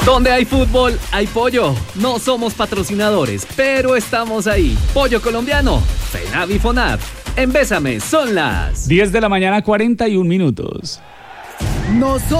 Donde hay fútbol, hay pollo. No somos patrocinadores, pero estamos ahí. Pollo colombiano, FENAV y FONAV. En Bésame son las 10 de la mañana, 41 minutos. Nosotros